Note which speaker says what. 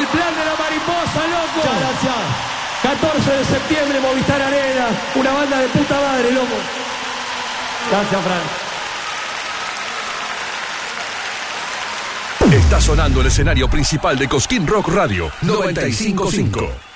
Speaker 1: plan de la mariposa, loco.
Speaker 2: Muchas gracias.
Speaker 1: 14 de septiembre, Movistar Arena. Una banda de puta madre, loco.
Speaker 2: Gracias, Fran.
Speaker 3: Está sonando el escenario principal de Cosquín Rock Radio 95.5.